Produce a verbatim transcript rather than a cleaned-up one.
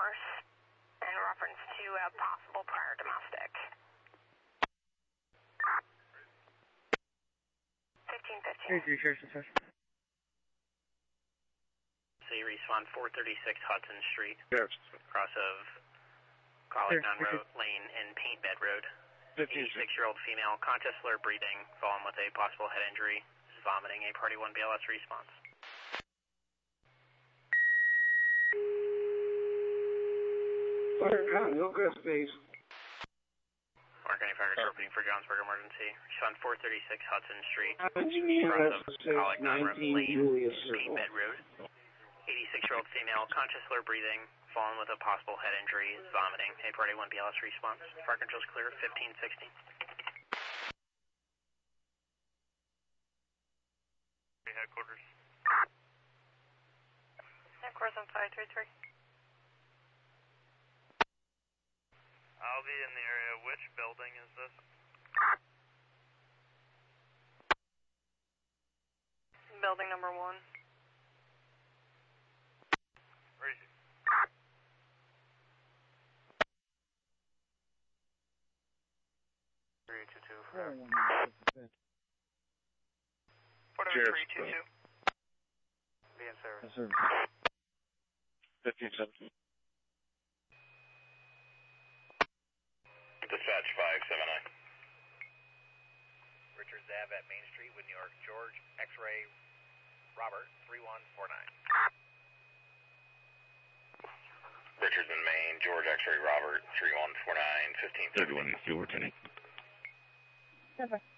source in reference to a possible prior domestic. fifteen fifteen. Here's your sheriff's instruction. Say respond four thirty-six Hudson Street. Yes. Cross of Collignon Road Lane and Paint Bed Road. eighty-six-year-old female, conscious, slurred breathing, fallen with a possible head injury, vomiting, a Party one B L S response. Fire County, Oak Space. Mark any fire opening for Johnsburg emergency. Respond four thirty-six Hudson Street. Engineer Cross of Collignon Road Lane and Paint Bed Road. eighty-six-year-old female, conscious, slurred breathing, fallen with a possible head injury, vomiting, a Party one B L S response. Fire control's clear, fifteen sixteen. Headquarters. Headquarters on five three three. I'll be in the area. Which building is this? Building number one. Where is he? three two two for three two two. be in service. Yes, sir. fifteen seventeen. Dispatch five seven nine. Richards Ave at Main Street with New York. George X-Ray Robert three one four nine. Richards in Maine, George X-Ray Robert three one four nine, fifteen. thirty-one, Lieutenant. Never.